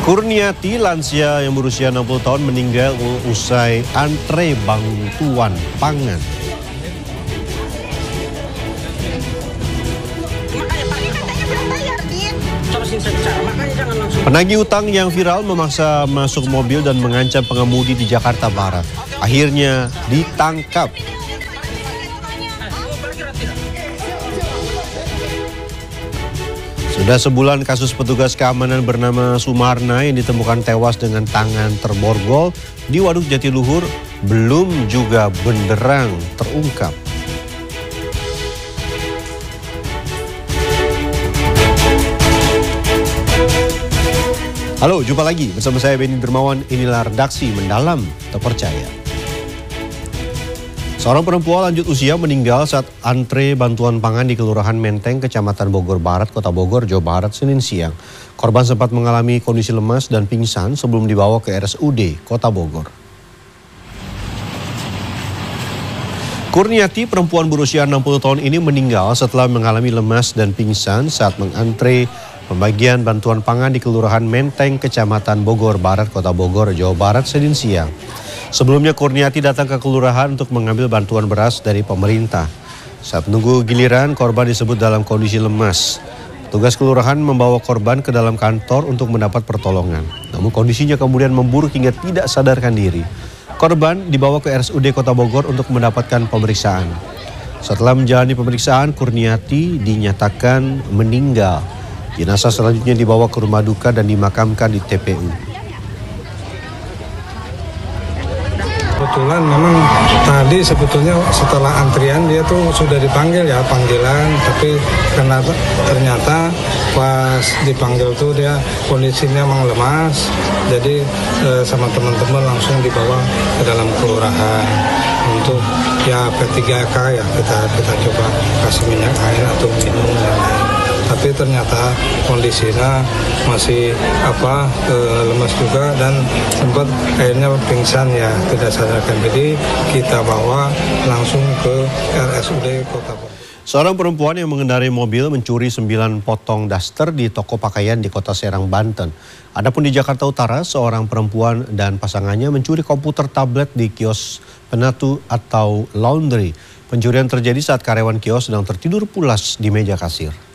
Kurniati, lansia yang berusia 60 tahun meninggal usai antre bantuan pangan. Penagih utang yang viral memaksa masuk mobil dan mengancam pengemudi di Jakarta Barat. Akhirnya ditangkap. Sudah sebulan kasus petugas keamanan bernama Sumarna yang ditemukan tewas dengan tangan terborgol di Waduk Jatiluhur belum juga benderang terungkap. Halo, jumpa lagi bersama saya Benny Dermawan. Inilah redaksi Mendalam Terpercaya. Seorang perempuan lanjut usia meninggal saat antre bantuan pangan di Kelurahan Menteng, Kecamatan Bogor Barat, Kota Bogor, Jawa Barat, Senin siang. Korban sempat mengalami kondisi lemas dan pingsan sebelum dibawa ke RSUD Kota Bogor. Kurniati, perempuan berusia 60 tahun ini meninggal setelah mengalami lemas dan pingsan saat mengantre pembagian bantuan pangan di Kelurahan Menteng, Kecamatan Bogor Barat, Kota Bogor, Jawa Barat, Senin siang. Sebelumnya Kurniati datang ke kelurahan untuk mengambil bantuan beras dari pemerintah. Saat menunggu giliran, korban disebut dalam kondisi lemas. Petugas kelurahan membawa korban ke dalam kantor untuk mendapat pertolongan. Namun kondisinya kemudian memburuk hingga tidak sadarkan diri. Korban dibawa ke RSUD Kota Bogor untuk mendapatkan pemeriksaan. Setelah menjalani pemeriksaan, Kurniati dinyatakan meninggal. Jenazah selanjutnya dibawa ke rumah duka dan dimakamkan di TPU. Kebetulan memang tadi sebetulnya setelah antrian dia tuh sudah dipanggil ya, panggilan, tapi ternyata pas dipanggil tuh dia kondisinya memang lemas, jadi sama teman-teman langsung dibawa ke dalam kelurahan untuk ya P3K ya, kita coba kasih minyak air atau minum dan lain. Tapi ternyata kondisinya masih lemas juga dan sempat akhirnya pingsan ya, tidak sadarkan diri. Kita bawa langsung ke RSUD Kota Bogor. Seorang perempuan yang mengendarai mobil mencuri 9 potong daster di toko pakaian di Kota Serang, Banten. Adapun di Jakarta Utara, seorang perempuan dan pasangannya mencuri komputer tablet di kios penatu atau laundry. Pencurian terjadi saat karyawan kios sedang tertidur pulas di meja kasir.